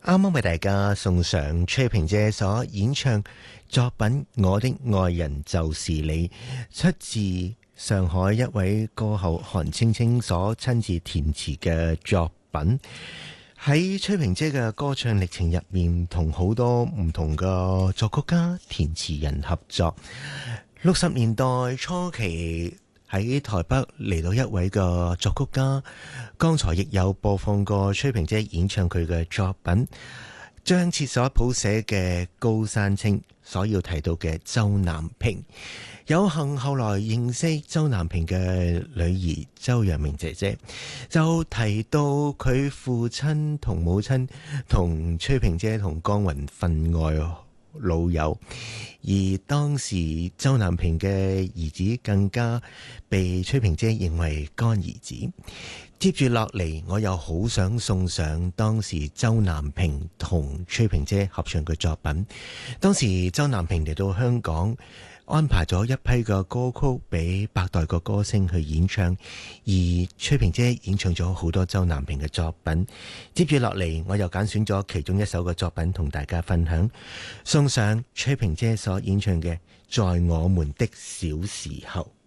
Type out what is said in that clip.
啱啱為大家送上崔萍姐所演唱作品《我的愛人就是你》，出自上海一位歌后韓青青所親自填詞嘅作品。喺崔萍姐嘅歌唱歷程入面，同好多唔同嘅作曲家、填詞人合作。60年代初期喺台北嚟到一位嘅作曲家，剛才亦有播放過崔萍姐演唱佢嘅作品，張徹所譜寫嘅《高山青》，所要提到嘅周南萍。有幸後來認識周南萍嘅女兒周揚明姐姐，就提到佢父親同母親同崔萍姐同江雲分外老友，而當時周南萍嘅兒子更加被崔萍姐認為乾兒子。接住落嚟，我又好想送上當時周南萍同崔萍姐合唱嘅作品。當時周南萍嚟到香港，安排咗一批嘅歌曲俾百代個歌星去演唱，而崔萍姐演唱咗好多周南萍嘅作品。接住落嚟，我又揀選咗其中一首嘅作品同大家分享，送上崔萍姐所演唱嘅《在我們的小時候》。